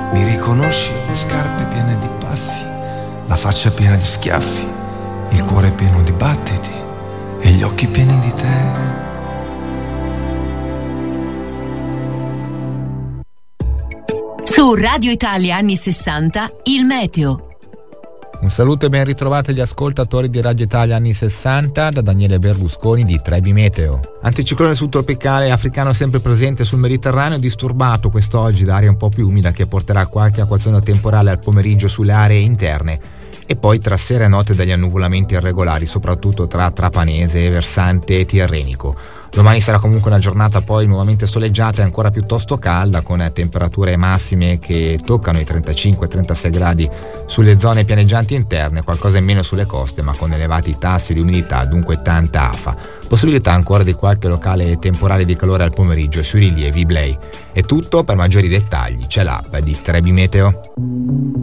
Mi riconosci? Le scarpe piene di passi, la faccia piena di schiaffi, il cuore pieno di battiti e gli occhi pieni di te. Su Radio Italia anni 60, il meteo. Un saluto e ben ritrovati agli ascoltatori di Radio Italia anni 60 da Daniele Berlusconi di Trebi Meteo. Anticiclone subtropicale africano sempre presente sul Mediterraneo, disturbato quest'oggi da aria un po' più umida che porterà qualche acquazzone temporale al pomeriggio sulle aree interne e poi tra sera e notte degli annuvolamenti irregolari, soprattutto tra Trapanese e versante tirrenico. Domani sarà comunque una giornata poi nuovamente soleggiata e ancora piuttosto calda, con temperature massime che toccano i 35-36 gradi sulle zone pianeggianti interne, qualcosa in meno sulle coste ma con elevati tassi di umidità, dunque tanta afa. Possibilità ancora di qualche locale temporale di calore al pomeriggio sui rilievi Iblei. È tutto, per maggiori dettagli c'è l'app di Trebi Meteo.